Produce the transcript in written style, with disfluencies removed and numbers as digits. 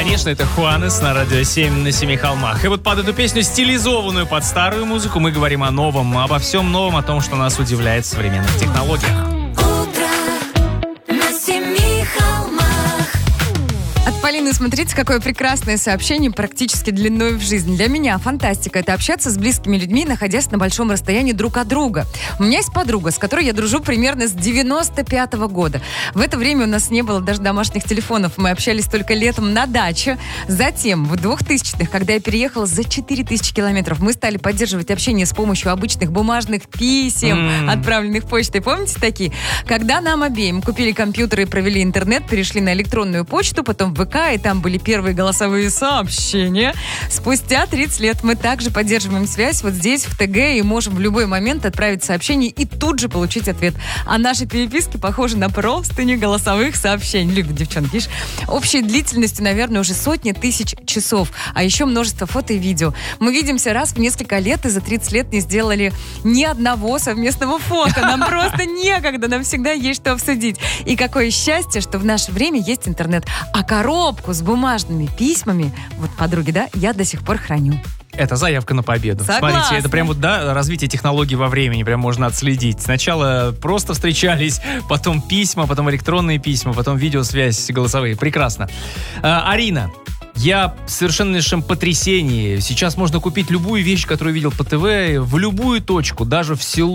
Конечно, это Хуанес на радио 7 на Семи холмах. И вот под эту песню, стилизованную под старую музыку, мы говорим о новом, обо всем новом, о том, что нас удивляет в современных технологиях. От Полины, смотрите, какое прекрасное сообщение, практически длиной в жизнь. Для меня фантастика — это общаться с близкими людьми, находясь на большом расстоянии друг от друга. У меня есть подруга, с которой я дружу примерно с 95-го года. В это время у нас не было даже домашних телефонов. Мы общались только летом на даче. Затем, в 2000-х, когда я переехала за 4000 километров, мы стали поддерживать общение с помощью обычных бумажных писем, отправленных почтой. Помните такие? Когда нам обеим купили компьютеры и провели интернет, перешли на электронную почту, потом в ВК, и там были первые голосовые сообщения. Спустя 30 лет мы также поддерживаем связь вот здесь, в ТГ, и можем в любой момент отправить сообщение и тут же получить ответ. А наши переписки похожи на простыни голосовых сообщений. Любят девчонки, видишь? Общей длительностью, наверное, уже сотни тысяч часов. А еще множество фото и видео. Мы видимся раз в несколько лет, и за 30 лет не сделали ни одного совместного фото. Нам просто некогда, нам всегда есть что обсудить. И какое счастье, что в наше время есть интернет. А коробку с бумажными письмами, вот подруги, да, я до сих пор храню. Это заявка на победу. Согласна. Смотрите, это прям вот, да, развитие технологий во времени, прям можно отследить. Сначала просто встречались, потом письма, потом электронные письма, потом видеосвязь, голосовые. Прекрасно. Арина, я в совершеннейшем потрясении. Сейчас можно купить любую вещь, которую видел по ТВ, в любую точку, даже в село.